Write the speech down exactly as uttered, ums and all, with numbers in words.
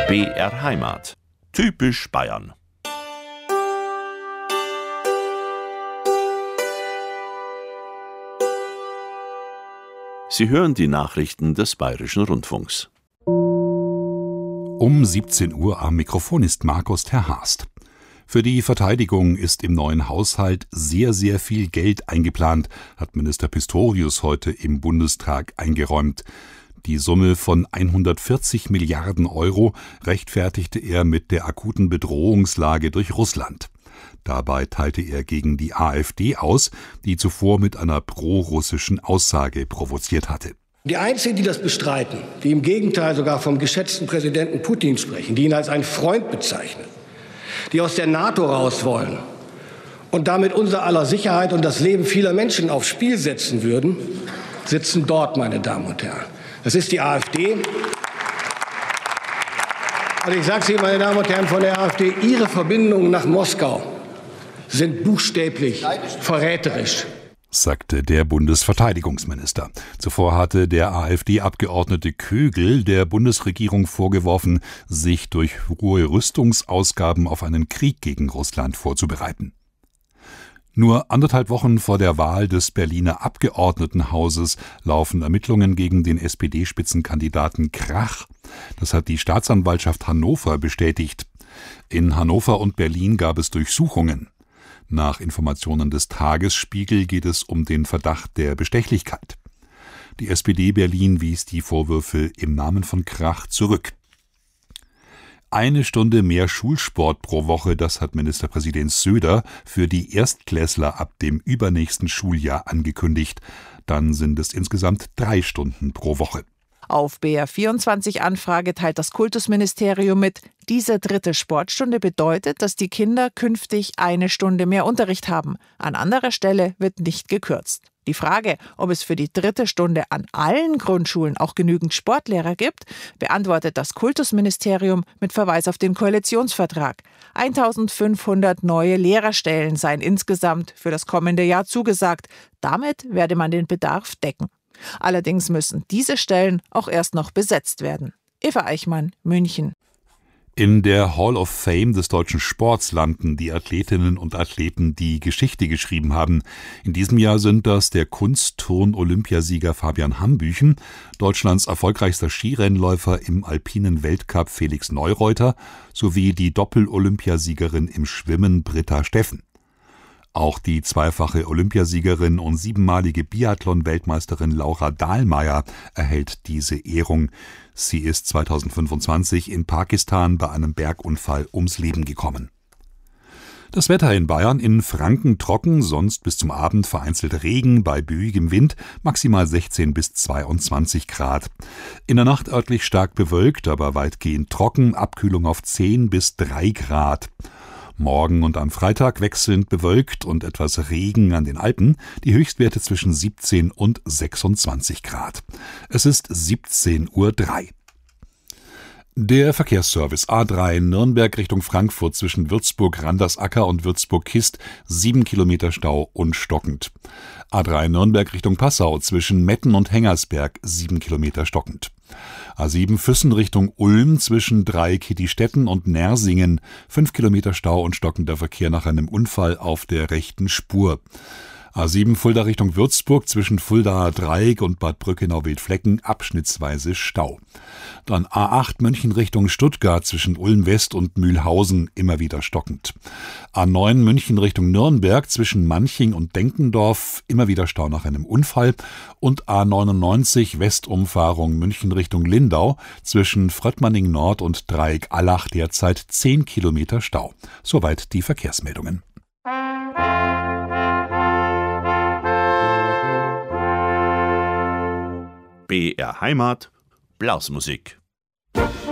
B R Heimat. Typisch Bayern. Sie hören die Nachrichten des Bayerischen Rundfunks. Um siebzehn Uhr am Mikrofon ist Markus Terhast. Für die Verteidigung ist im neuen Haushalt sehr, sehr viel Geld eingeplant, hat Minister Pistorius heute im Bundestag eingeräumt. Die Summe von hundertvierzig Milliarden Euro rechtfertigte er mit der akuten Bedrohungslage durch Russland. Dabei teilte er gegen die AfD aus, die zuvor mit einer prorussischen Aussage provoziert hatte. Die Einzigen, die das bestreiten, die im Gegenteil sogar vom geschätzten Präsidenten Putin sprechen, die ihn als einen Freund bezeichnen, die aus der NATO raus wollen und damit unser aller Sicherheit und das Leben vieler Menschen aufs Spiel setzen würden, sitzen dort, meine Damen und Herren. Das ist die AfD. Und ich sage es Ihnen, meine Damen und Herren von der AfD, Ihre Verbindungen nach Moskau sind buchstäblich verräterisch, sagte der Bundesverteidigungsminister. Zuvor hatte der AfD-Abgeordnete Kögel der Bundesregierung vorgeworfen, sich durch hohe Rüstungsausgaben auf einen Krieg gegen Russland vorzubereiten. Nur anderthalb Wochen vor der Wahl des Berliner Abgeordnetenhauses laufen Ermittlungen gegen den S P D-Spitzenkandidaten Krach. Das hat die Staatsanwaltschaft Hannover bestätigt. In Hannover und Berlin gab es Durchsuchungen. Nach Informationen des Tagesspiegel geht es um den Verdacht der Bestechlichkeit. Die S P D Berlin wies die Vorwürfe im Namen von Krach zurück. Eine Stunde mehr Schulsport pro Woche, das hat Ministerpräsident Söder für die Erstklässler ab dem übernächsten Schuljahr angekündigt. Dann sind es insgesamt drei Stunden pro Woche. Auf B R vierundzwanzig Anfrage teilt das Kultusministerium mit, diese dritte Sportstunde bedeutet, dass die Kinder künftig eine Stunde mehr Unterricht haben. An anderer Stelle wird nicht gekürzt. Die Frage, ob es für die dritte Stunde an allen Grundschulen auch genügend Sportlehrer gibt, beantwortet das Kultusministerium mit Verweis auf den Koalitionsvertrag. eintausendfünfhundert neue Lehrerstellen seien insgesamt für das kommende Jahr zugesagt. Damit werde man den Bedarf decken. Allerdings müssen diese Stellen auch erst noch besetzt werden. Eva Eichmann, München. In der Hall of Fame des deutschen Sports landen die Athletinnen und Athleten, die Geschichte geschrieben haben. In diesem Jahr sind das der Kunstturn-Olympiasieger Fabian Hambüchen, Deutschlands erfolgreichster Skirennläufer im alpinen Weltcup Felix Neureuter sowie die Doppel-Olympiasiegerin im Schwimmen Britta Steffen. Auch die zweifache Olympiasiegerin und siebenmalige Biathlon-Weltmeisterin Laura Dahlmeier erhält diese Ehrung. Sie ist zweitausendfünfundzwanzig in Pakistan bei einem Bergunfall ums Leben gekommen. Das Wetter in Bayern: in Franken trocken, sonst bis zum Abend vereinzelt Regen, bei bühigem Wind maximal sechzehn bis zweiundzwanzig Grad. In der Nacht örtlich stark bewölkt, aber weitgehend trocken, Abkühlung auf zehn bis drei Grad. Morgen und am Freitag wechselnd bewölkt und etwas Regen an den Alpen, die Höchstwerte zwischen siebzehn und sechsundzwanzig Grad. Es ist siebzehn Uhr drei. Der Verkehrsservice A drei Nürnberg Richtung Frankfurt zwischen Würzburg-Randersacker und Würzburg-Kist, sieben Kilometer Stau und stockend. A drei Nürnberg Richtung Passau zwischen Metten und Hengersberg, sieben Kilometer stockend. A sieben Füssen Richtung Ulm zwischen Dreieck-Kittistetten und Nersingen, fünf Kilometer Stau und stockender Verkehr nach einem Unfall auf der rechten Spur. A sieben Fulda Richtung Würzburg zwischen Fuldaer Dreieck und Bad Brückenau-Wildflecken abschnittsweise Stau. Dann A acht München Richtung Stuttgart zwischen Ulm West und Mühlhausen immer wieder stockend. A neun München Richtung Nürnberg zwischen Manching und Denkendorf immer wieder Stau nach einem Unfall. Und A neunundneunzig Westumfahrung München Richtung Lindau zwischen Fröttmanning Nord und Dreieck Allach derzeit zehn Kilometer Stau. Soweit die Verkehrsmeldungen. B R Heimat, Blasmusik.